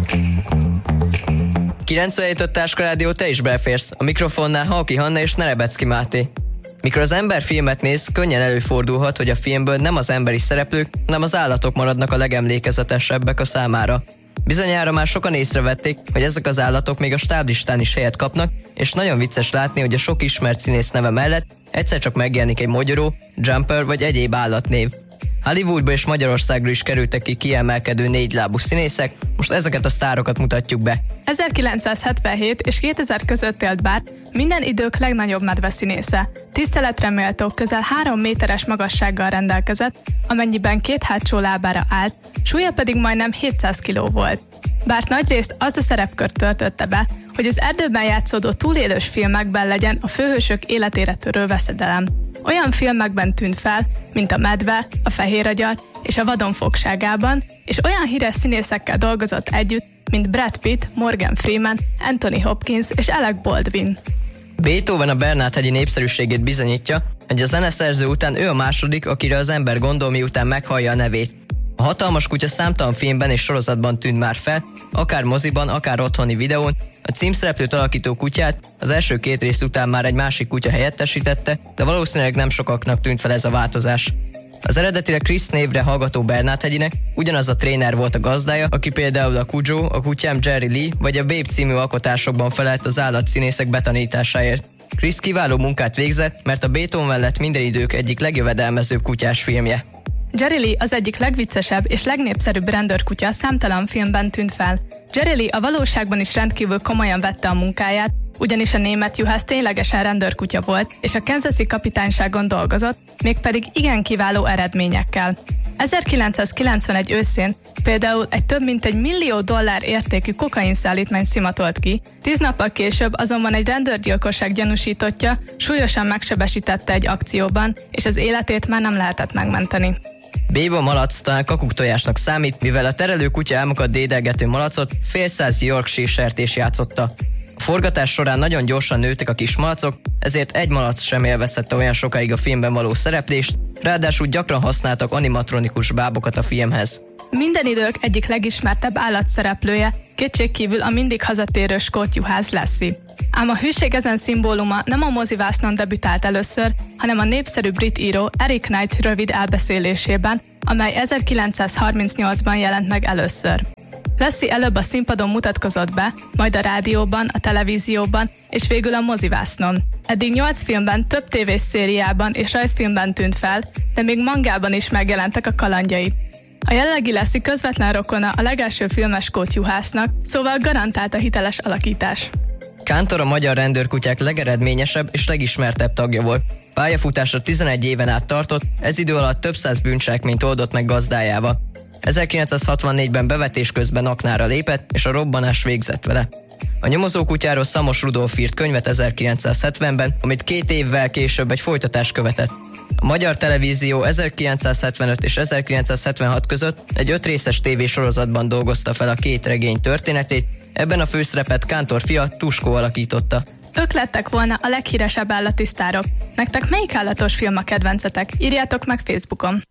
97 Táska Rádió, te is beleférsz. A mikrofonnál Halki Hanna és Nerebecki Máté. Mikor az ember filmet néz, könnyen előfordulhat, hogy a filmből nem az emberi szereplők, hanem az állatok maradnak a legemlékezetesebbek a számára. Bizonyára már sokan észrevették, hogy ezek az állatok még a stáblistán is helyet kapnak, és nagyon vicces látni, hogy a sok ismert színész neve mellett egyszer csak megjelenik egy mogyoró, jumper vagy egyéb állatnév. Hollywoodba és Magyarországról is kerültek ki kiemelkedő négylábú színészek, most ezeket a sztárokat mutatjuk be. 1977 és 2000 között élt Bart, minden idők legnagyobb medveszínésze. Tiszteletre méltó, közel 3 méteres magassággal rendelkezett, amennyiben 2 hátsó lábára állt, súlya pedig majdnem 700 kiló volt. Bart nagyrészt azt a szerepkört töltötte be, hogy az erdőben játszódó túlélős filmekben legyen a főhősök életére törő veszedelem. Olyan filmekben tűnt fel, mint a Medve, a Fehér agyar és a Vadon fogságában, és olyan híres színészekkel dolgozott együtt, mint Brad Pitt, Morgan Freeman, Anthony Hopkins és Alec Baldwin. Beethoven a Bernát-hegyi népszerűségét bizonyítja, hogy a zeneszerző után ő a második, akire az ember gondol, miután meghallja a nevét. A hatalmas kutya számtalan filmben és sorozatban tűnt már fel, akár moziban, akár otthoni videón. A címszereplőt alakító kutyát az első 2 rész után már egy másik kutya helyettesítette, de valószínűleg nem sokaknak tűnt fel ez a változás. Az eredetileg Chris névre hallgató Bernát-hegyinek ugyanaz a tréner volt a gazdája, aki például a Cujo, a kutyám Jerry Lee vagy a Babe című alkotásokban felelt az állatszínészek betanításáért. Chris kiváló munkát végzett, mert a Beethoven lett minden idők egyik legjövedelmezőbb kutyás filmje. Jerry Lee az egyik legviccesebb és legnépszerűbb rendőrkutya, számtalan filmben tűnt fel. Jerry Lee a valóságban is rendkívül komolyan vette a munkáját, ugyanis a német juhász ténylegesen rendőrkutya volt, és a kansasi kapitányságon dolgozott, mégpedig igen kiváló eredményekkel. 1991 őszén például egy több mint $1 millió értékű kokainszállítmányt szimatolt ki, 10 nappal később azonban egy rendőrgyilkosság gyanúsítottja súlyosan megsebesítette egy akcióban, és az életét már nem lehetett megmenteni. Béba malac talán kakuktojásnak számít, mivel a terelő kutya álmokat dédelgető malacot fél száz Yorkshire sertés játszotta. A forgatás során nagyon gyorsan nőttek a kis malacok, ezért egy malac sem élvezhette olyan sokáig a filmben való szereplést, ráadásul gyakran használtak animatronikus bábokat a filmhez. Minden idők egyik legismertebb állatszereplője kétségkívül a mindig hazatérő skót juhász Lassie. Ám a hűség ezen szimbóluma nem a mozivásznon debütált először, hanem a népszerű brit író Eric Knight rövid elbeszélésében, amely 1938-ban jelent meg először. Lassie előbb a színpadon mutatkozott be, majd a rádióban, a televízióban és végül a mozivásznon. Eddig 8 filmben, több tévés szériában és rajzfilmben tűnt fel, de még mangában is megjelentek a kalandjai. A jelenlegi Lassie közvetlen rokona a legelső filmes skót juhásznak, szóval garantált a hiteles alakítás. Kántor a magyar rendőrkutyák legeredményesebb és legismertebb tagja volt. Pályafutása 11 éven át tartott, ez idő alatt több száz bűncselekményt oldott meg gazdájával. 1964-ben bevetés közben aknára lépett, és a robbanás végzett vele. A nyomozókutyáról Szamos Rudolf írt könyvet 1970-ben, amit 2 évvel később egy folytatás követett. A magyar televízió 1975 és 1976 között egy 5 részes tévésorozatban dolgozta fel a 2 regény történetét, ebben a főszerepet Kántor fia Tuskó alakította. Ők lettek volna a leghíresebb állati sztárok. Nektek melyik állatos film a kedvencetek? Írjátok meg Facebookon!